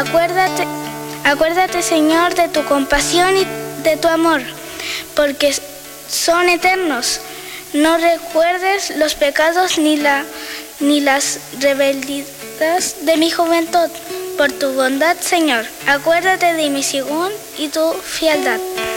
Acuérdate, Señor, de tu compasión y de tu amor, porque son eternos. No recuerdes los pecados ni las rebeliones de mi juventud. Por tu bondad, Señor, acuérdate de mi según y tu fieldad.